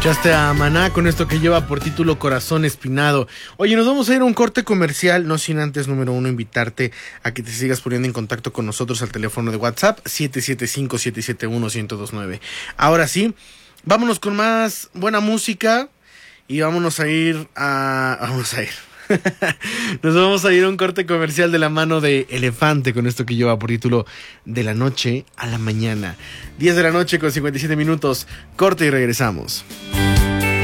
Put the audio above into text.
Escuchaste a Maná con esto que lleva por título Corazón Espinado. Oye, nos vamos a ir a un corte comercial, no sin antes, número uno, invitarte a que te sigas poniendo en contacto con nosotros al teléfono de WhatsApp 775-771-1029. Ahora sí, vámonos con más buena música y Vamos a ir. Nos vamos a ir a un corte comercial de la mano de Elefante con esto que lleva por título De la noche a la mañana. 10 de la noche con 57 minutos. Corte y regresamos.